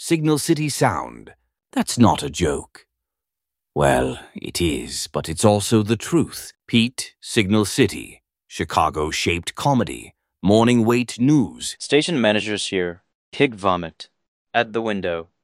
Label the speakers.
Speaker 1: Signal City Sound. That's not a joke. Well, it is, but it's also the truth. Pete, Signal City. Chicago-shaped comedy. Morning wait news.
Speaker 2: Station managers here. Pig vomit. At the window.